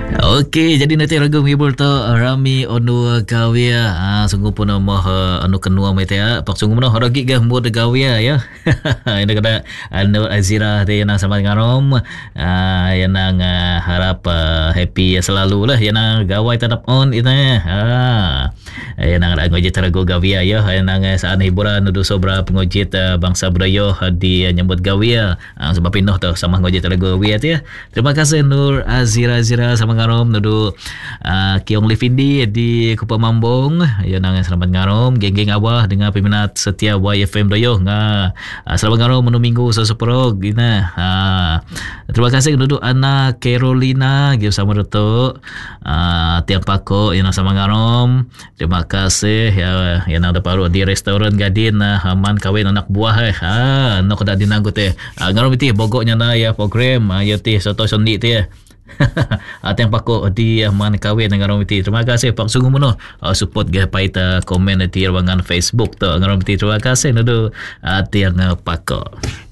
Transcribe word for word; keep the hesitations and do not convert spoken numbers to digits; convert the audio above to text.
Okey, jadi nanti ragu menghibur tu Rami Onu Gawia. Ah, sungguh pun nama uh, anu kenua mai ya. Pak sungguh mana haragi gah mu de Gawia ya. Ini kata Anu Azira tu yang sama dengan Rom. Ah, yang nang uh, harap uh, happy selalu lah. Yang nang gawai tetap on itu ya. Ah. Yang nang ngojit ragu Gawia ya. Yang nang saan hiburan nudu sobra pengojit uh, bangsa budaya di uh, nyambut Gawia. Ah, sebab pindah tu sama ngojit ragu Gawia tu ya. Terima kasih Nur Azira Azira sama ngarom nudu uh, Kiong Livindi di Kupa Mambong ya nang selamat ngarom geng-geng awah dengan peminat setia Y F M doyo nga uh, selamat ngarom menu minggu seseprog gina uh, terima kasih nudu Ana Carolina gitu sama reto uh, tiang pako yang sama ngarom terima kasih ya yang ada paru di restoran Gadin uh, aman kawin anak buah eh ah nak dak dinanggut eh uh, ngarom ti bogoknya na ya program uh, ya ti soto sondi ti ya At yang pakok di uh, man kawin dengan Romiti. Terima kasih Pak sungguh mono uh, support gaya paita komen di ruangan Facebook tu. Romiti terima kasih nudu at yang uh, pakok.